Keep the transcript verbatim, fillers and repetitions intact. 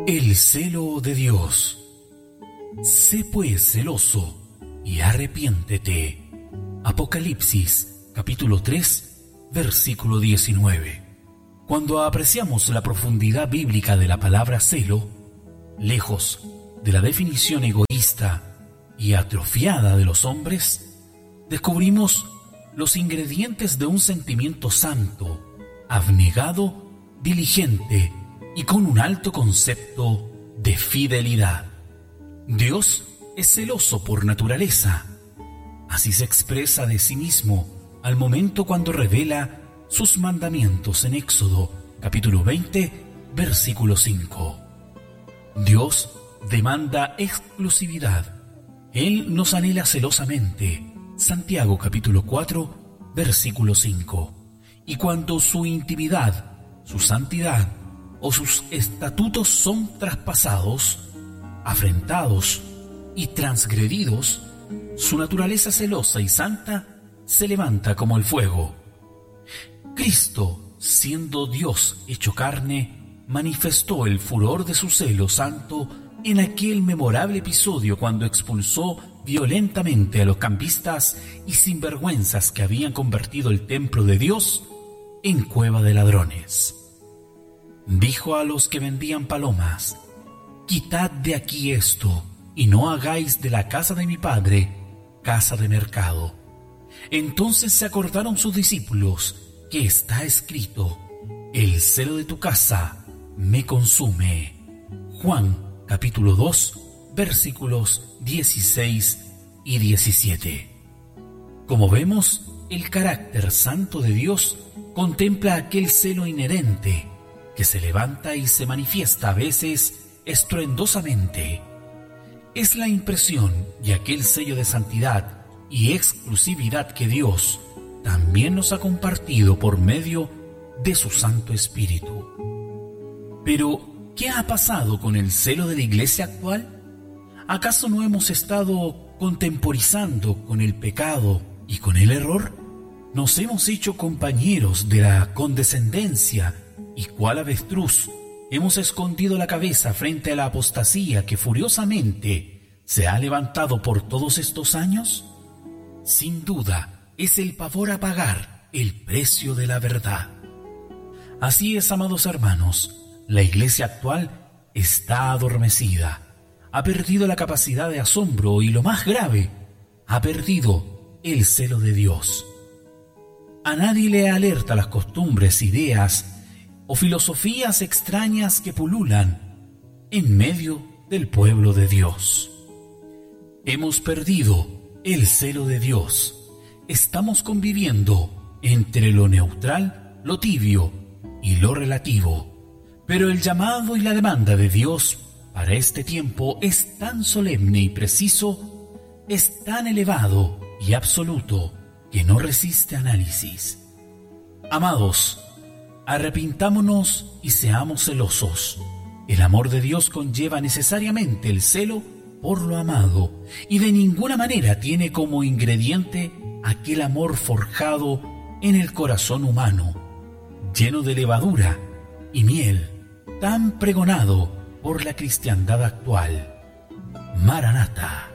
El celo de Dios. Sé pues celoso y arrepiéntete. Apocalipsis, capítulo tres, versículo diecinueve. Cuando apreciamos la profundidad bíblica de la palabra celo, lejos de la definición egoísta y atrofiada de los hombres, descubrimos los ingredientes de un sentimiento santo, abnegado, diligente y con un alto concepto de fidelidad. Dios es celoso por naturaleza. Así se expresa de sí mismo al momento cuando revela sus mandamientos en Éxodo, capítulo veinte, versículo cinco. Dios demanda exclusividad. Él nos anhela celosamente. Santiago, capítulo cuatro, versículo cinco. Y cuando su intimidad, su santidad o sus estatutos son traspasados, afrentados y transgredidos, su naturaleza celosa y santa se levanta como el fuego. Cristo, siendo Dios hecho carne, manifestó el furor de su celo santo en aquel memorable episodio cuando expulsó violentamente a los cambistas y sinvergüenzas que habían convertido el templo de Dios en cueva de ladrones. Dijo a los que vendían palomas: «Quitad de aquí esto, y no hagáis de la casa de mi padre casa de mercado». Entonces se acordaron sus discípulos que está escrito: «El celo de tu casa me consume». Juan, capítulo dos, versículos dieciséis y diecisiete. Como vemos, el carácter santo de Dios contempla aquel celo inherente que se levanta y se manifiesta a veces estruendosamente. Es la impresión y aquel sello de santidad y exclusividad que Dios también nos ha compartido por medio de su Santo Espíritu. Pero, ¿qué ha pasado con el celo de la Iglesia actual? ¿Acaso no hemos estado contemporizando con el pecado y con el error? ¿Nos hemos hecho compañeros de la condescendencia y cual avestruz hemos escondido la cabeza frente a la apostasía que furiosamente se ha levantado por todos estos años? Sin duda, es el pavor a pagar el precio de la verdad. Así es, amados hermanos, la Iglesia actual está adormecida, ha perdido la capacidad de asombro y, lo más grave, ha perdido el celo de Dios. A nadie le alerta las costumbres, ideas o filosofías extrañas que pululan en medio del pueblo de Dios. Hemos perdido el celo de Dios. Estamos conviviendo entre lo neutral, lo tibio y lo relativo. Pero el llamado y la demanda de Dios para este tiempo es tan solemne y preciso, es tan elevado y absoluto que no resiste análisis. Amados, arrepintámonos y seamos celosos. El amor de Dios conlleva necesariamente el celo por lo amado y de ninguna manera tiene como ingrediente aquel amor forjado en el corazón humano, lleno de levadura y miel, tan pregonado por la cristiandad actual. Maranatha.